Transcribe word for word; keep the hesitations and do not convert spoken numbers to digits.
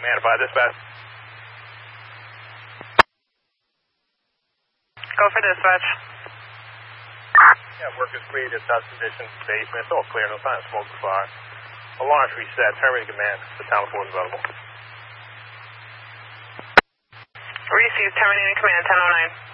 Manify dispatch. Go for dispatch. Yeah, workers greeted at dust conditions, basement. It's all clear, no sign of smoke or fire. Alarms reset. Terminating command. The town force available. Received. Terminating command ten oh nine.